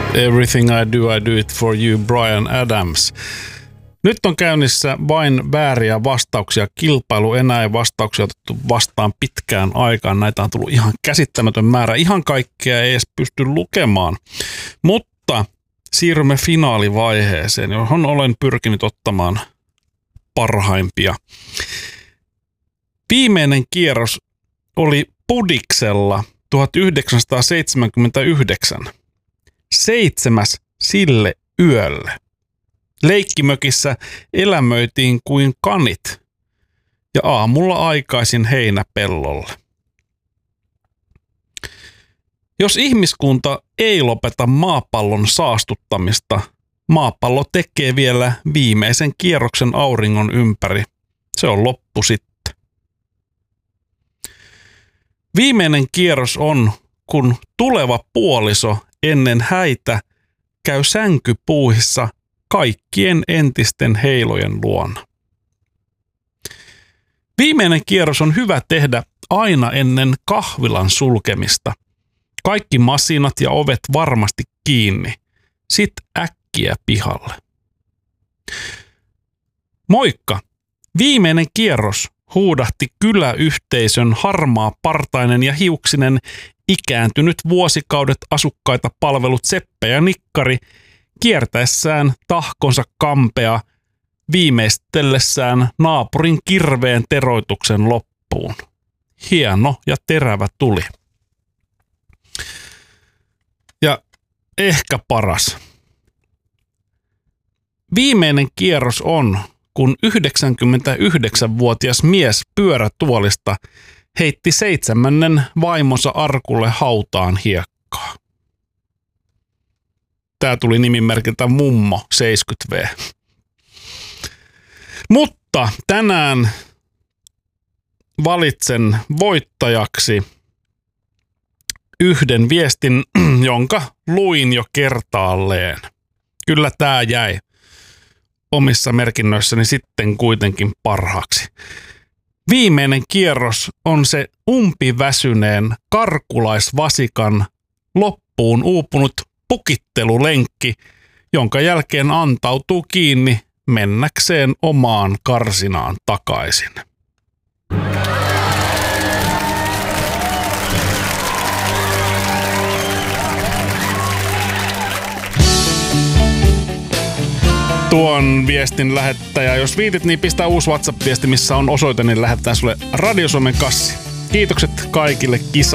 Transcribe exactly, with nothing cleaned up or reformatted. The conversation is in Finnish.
Everything I do, I do it for you, Bryan Adams. Nyt on käynnissä vain vääriä vastauksia. Kilpailu enää ei vastauksia otettu vastaan pitkään aikaan. Näitä on tullut ihan käsittämätön määrä. Ihan kaikkea ei edes pysty lukemaan. Mutta siirrymme finaalivaiheeseen, johon olen pyrkinyt ottamaan parhaimpia. Viimeinen kierros oli Pudiksella tuhatyhdeksänsataaseitsemänkymmentäyhdeksän. Seitsemäs sille yölle. Leikkimökissä elämöitiin kuin kanit ja aamulla aikaisin heinäpellolle. Jos ihmiskunta ei lopeta maapallon saastuttamista, maapallo tekee vielä viimeisen kierroksen auringon ympäri. Se on loppu sitten. Viimeinen kierros on, kun tuleva puoliso ennen häitä käy sänkypuuhissa kaikkien entisten heilojen luona. Viimeinen kierros on hyvä tehdä aina ennen kahvilan sulkemista. Kaikki masinat ja ovet varmasti kiinni. Sitten äkkiä pihalle. Moikka! Viimeinen kierros, huudahti kyläyhteisön harmaa partainen ja hiuksinen ikääntynyt vuosikaudet asukkaita palvelut Seppä ja Nikkari kiertäessään tahkonsa kampea viimeistellessään naapurin kirveen teroituksen loppuun. Hieno ja terävä tuli. Ja ehkä paras. Viimeinen kierros on, kun yhdeksänkymmentäyhdeksänvuotias mies pyörätuolista heitti seitsemännen vaimonsa arkulle hautaan hiekkaa. Tää tuli nimimerkiltä Mummo seitsemänkymmentä vuotias. Mutta tänään valitsen voittajaksi yhden viestin, jonka luin jo kertaalleen. Kyllä tää jäi omissa merkinnöissäni sitten kuitenkin parhaaksi. Viimeinen kierros on se umpiväsyneen karkulaisvasikan loppuun uupunut pukittelulenkki, jonka jälkeen antautuu kiinni mennäkseen omaan karsinaan takaisin. Tuon viestin lähettäjä, jos viitit, niin pistää uusi WhatsApp-viesti, missä on osoite, niin lähetetään sulle Radio Suomen kassi. Kiitokset kaikille kisa